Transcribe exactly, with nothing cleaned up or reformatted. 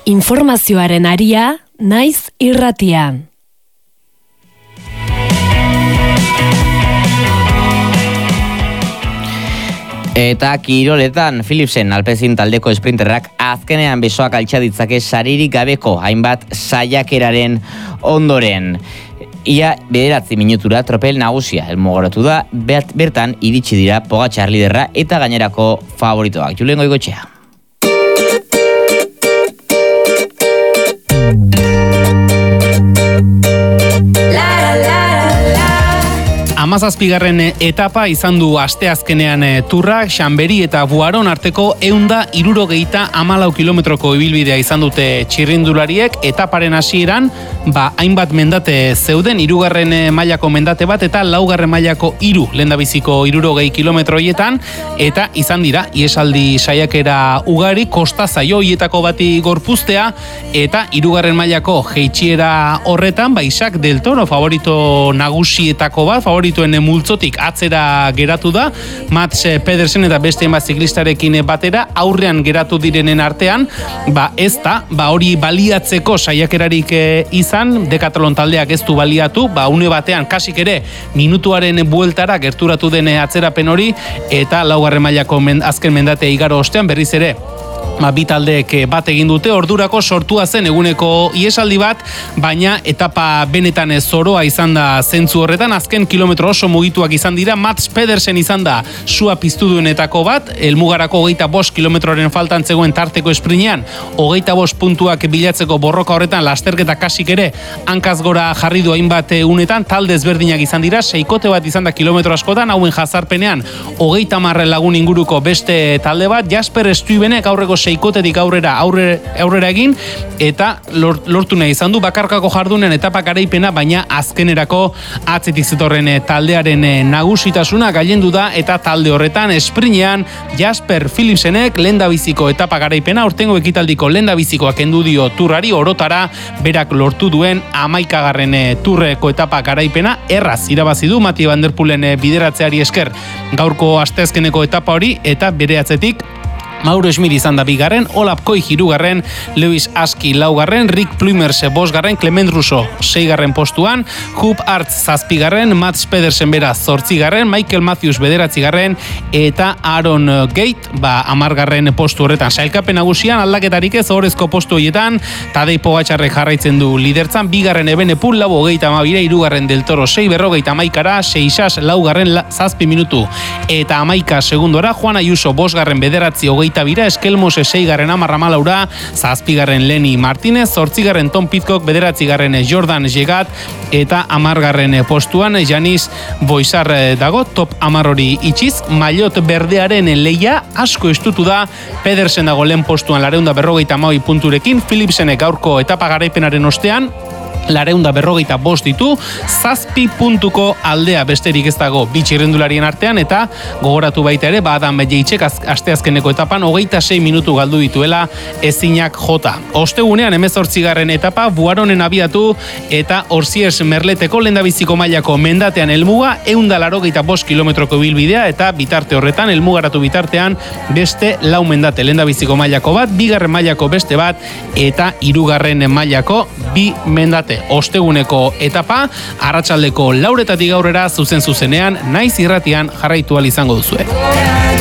Informazioaren aria, naiz irratian. Eta kiroletan, Philipsen Alpecin taldeko esprinterrak azkenean besoak altxa ditzake saririk gabeko hainbat saiakeraren ondoren. Ia bederatzi minutura tropel nagusia helmugoratu da, bertan iritsi dira Pogačar liderra eta gainerako favoritoak. Julen Goikoetxea. Hamazazpigarren etapa izan du asteazkenean turrak, Xanberi eta Buaron arteko ehunda hirurogeita hamalau kilometroko ibilbidea izan dute txirrindulariek. Etaparen hasieran, ba hainbat mendate zeuden, hirugarren mailako mendate bat eta laugarren mailako hiru lehendabiziko hirurogei kilometroietan, eta izan dira iesaldi saiakera ugari, kosta zaio hietako bati gorpuztea, eta hirugarren mailako jeitsiera horretan, ba Isaac del Toro favorito nagusietako bat, favorito multzotik atzera geratu da, Mats Pedersen eta beste enbat ziklistarekin batera, aurrean geratu direnen artean, ba ez da, ba hori baliatzeko saiakerarik izan, Decathlon taldeak ez du baliatu, ba une batean kasik ere minutuaren bueltara gerturatu den atzerapen hori, eta laugarren mailako men, azken mendate igaro ostean berriz ere, ba, bi taldeek bat egin dute, ordurako sortua zen eguneko iesaldi bat, baina etapa benetan zoroa izan da zentzu horretan, azken kilometro oso mugituak izan dira, Mats Pedersen izan da sua piztu duenetako bat, helmugarako hogeita bost kilometroren faltan zegoen tarteko esprinean, hogeita bost puntuak bilatzeko borroka horretan lasterketa kasik ere hankaz gora jarri du hainbat unetan, talde ezberdinak izan dira, seikote bat izan da kilometro askotan, hauen jazarpenean hogeita hamar lagun inguruko beste talde bat, Jasper Stuyvenek aurreko seikotetik aurrera aurre, aurrera egin, eta lortu nahi izan du bakarkako jardunen etapa garaipena, baina azkenerako atzetik zetorren taldearen nagusitasuna gailendu da, eta talde horretan esprinean Jasper Philipsenek lehendabiziko etapa garaipena, aurtengo ekitaldiko lehendabizikoa kendu dio turrari, orotara berak lortu duen hamaikagarren turreko etapa garaipena, erraz irabazi du Mathieu van der Poelen bideratzeari esker gaurko asteazkeneko etapa hori, eta bere atzetik Mauro Schmid izan da bigarren, Olaf Koy hirugarren, Lewis Aski laugarren, Rick Plumers bosgarren, Clement Russo seigarren postuan, Huub Arts zazpigarren, Mats Pedersen bera zortzigarren, Michael Matthews bederatzigarren, eta Aaron Gate, ba, amargarren postu horretan. Sailkapen nagusian aldaketarik ez ohorezko postu horietan, Tadej Pogačarrek jarraitzen du lidertzan, bigarren Evenepoel lau hogeita hamabira, hirugarren Del Toro sei berrogeita hamaikara, Seixas laugarren zazpi minutu, eta hamaika segundora, Juan Ayuso bosgarren bederatzi hogeita bira, Eskelmose seigarren amarra malaura, zazpigarren Lenny Martinez, zortzigarren Tom Pidcock, bederatzigarren Jordan Jegat, eta amargarren postuan Janis Boisar dago, top amar hori itxiz, maillot berdearen leia asko estutu da, Pedersen dago lehen postuan lareunda berrogeita hamabi punturekin, Philipsenek gaurko etapa garaipenaren ostean, lareunda berrogeita bost ditu, zazpi puntuko aldea besterik ez dago bi txirrendularien artean, eta gogoratu baita ere, ba Adam Yaitxek asteazkeneko etapan hogeita sei minutu galdu dituela ezinak jota. Ostegunean hemezortzigarren etapa Buaronen abiatu, eta Orsiers Merleteko lehendabiziko mailako mendatean helmuga, ehunda laurogeita bost kilometroko ibilbidea, eta bitarte horretan, helmugaratu bitartean beste lau mendate, lehendabiziko mailako bat, bigarren mailako beste bat, eta hirugarren mailako bi mendate. Osteguneko etapa, arratsaldeko lauretatik aurrera zuzen zuzenean, naiz irratian jarraitu ahal izango duzue.